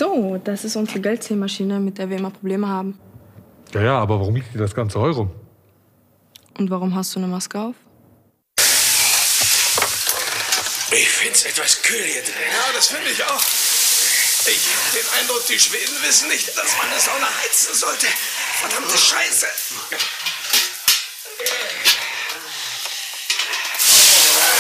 so, das ist unsere Geldzählmaschine, mit der wir immer Probleme haben. Ja, aber warum liegt hier das ganze Heu rum? Und warum hast du eine Maske auf? Ich find's etwas kühl hier drin. Ja, das finde ich auch. Ich habe den Eindruck, die Schweden wissen nicht, dass man eine Sauna heizen sollte. Verdammte Scheiße.